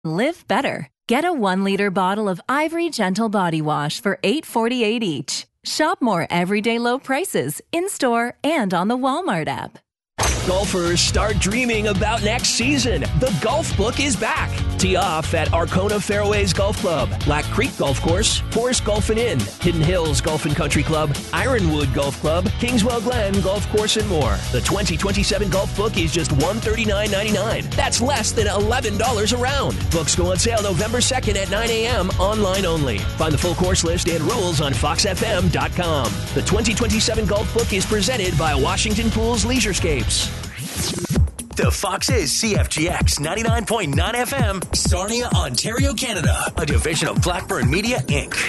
Live better. Get a 1-liter bottle of Ivory Gentle Body Wash for $8.48 each. Shop more everyday low prices in-store and on the Walmart app. Golfers, start dreaming about next season. The Golf Book is back. Tee off at Arcona Fairways Golf Club, Black Creek Golf Course, Forest Golf and Inn, Hidden Hills Golf and Country Club, Ironwood Golf Club, Kingswell Glen Golf Course, and more. The 2027 Golf Book is just $139.99. That's less than $11 a round. Books go on sale November 2nd at 9 a.m. online only. Find the full course list and rules on foxfm.com. The 2027 Golf Book is presented by Washington Pools Leisurescapes. The Fox is CFGX 99.9 FM, Sarnia, Ontario, Canada, a division of Blackburn Media, Inc.